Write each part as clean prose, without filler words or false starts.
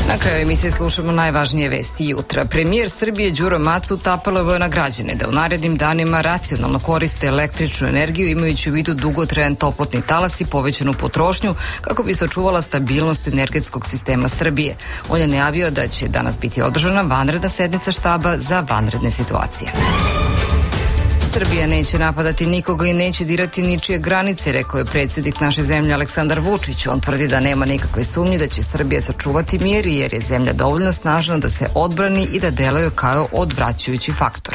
Na kraju emisije slušamo najvažnije vesti jutra. Premijer Srbije Đuro Macuta apelovao je na građane da u narednim danima racionalno koriste električnu energiju imajući u vidu dugotrajan toplotni talas i povećanu potrošnju kako bi se očuvala stabilnost energetskog sistema Srbije. On je najavio da će danas biti održana vanredna sednica štaba za vanredne situacije. Srbija neće napadati nikoga i neće dirati ničije granice, rekao je predsjednik naše zemlje Aleksandar Vučić. On tvrdi da nema nikakve sumnje da će Srbija sačuvati mir jer je zemlja dovoljno snažna da se odbrani i da deluje kao odvraćajući faktor.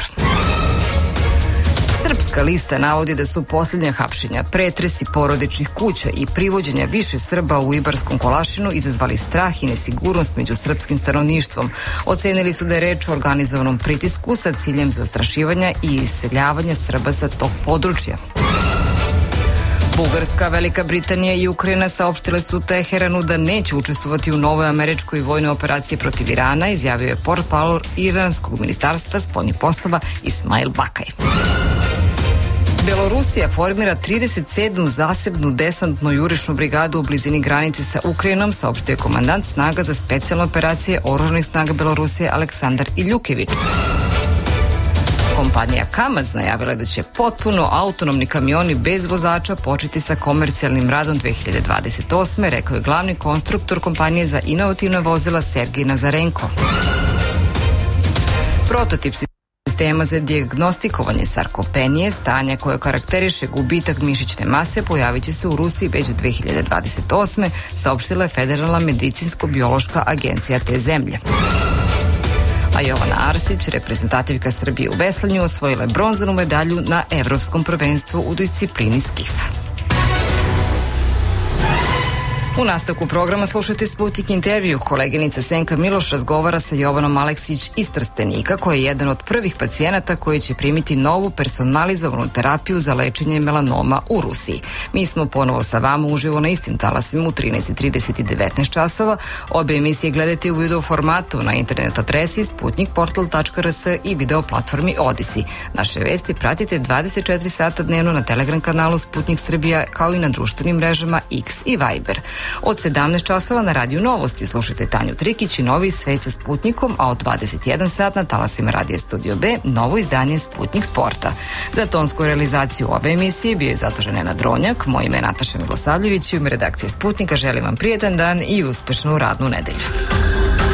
Srpska lista navodi da su posljednja hapšenja, pretresi porodičnih kuća i privođenja više Srba u Ibarskom Kolašinu izazvali strah i nesigurnost među srpskim stanovništvom. Ocenili su da je reč o organizovanom pritisku sa ciljem zastrašivanja i iseljavanja Srba sa tog područja. Bugarska, Velika Britanija i Ukrajina saopštile su Teheranu da neće učestvovati u novoj američkoj vojnoj operaciji protiv Irana, izjavio je portparol iranskog ministarstva spoljnih poslova Ismail Bakaj. Belorusija formira 37. zasebnu desantno-jurišnu brigadu u blizini granice sa Ukrajinom, saopštio je komandant snaga za specijalne operacije oružanih snaga Belorusije Aleksandar Iljukević. Kompanija Kamaz najavila da će potpuno autonomni kamioni bez vozača početi sa komercijalnim radom 2028. rekao je glavni konstruktor kompanije za inovativna vozila Sergij Nazarenko. Prototip sistema za dijagnostikovanje sarkopenije, stanja koje karakteriše gubitak mišićne mase, pojavit će se u Rusiji već 2028. saopštila je Federalna medicinsko-biološka agencija te zemlje. A Jovana Arsić, reprezentativka Srbije u veslanju, osvojila je bronzanu medalju na Evropskom prvenstvu u disciplini skif. U nastavku programa slušajte Sputnik intervju. Koleginica Senka Miloš razgovara sa Jovanom Aleksić iz Trstenika, koji je jedan od prvih pacijenata koji će primiti novu personalizovanu terapiju za lečenje melanoma u Rusiji. Mi smo ponovo sa vama uživo na istim talasima u 13:30 i 19 časova. Obe emisije gledajte u video formatu na internet adresi sputnikportal.rs i video platformi Odisi. Naše vesti pratite 24 sata dnevno na Telegram kanalu Sputnik Srbija, kao i na društvenim mrežama X i Viber. Od 17 časova na Radiju Novosti slušajte Tanju Trikić i Novi svet sa Sputnikom, a od 21 sat na talasima Radija Studio B novo izdanje Sputnik Sporta. Za tonsku realizaciju ove emisije bio je zadužen Nenad Dronjak, moje ime je Nataša Milosavljević i u ime redakcije Sputnika želim vam prijetan dan i uspešnu radnu nedelju.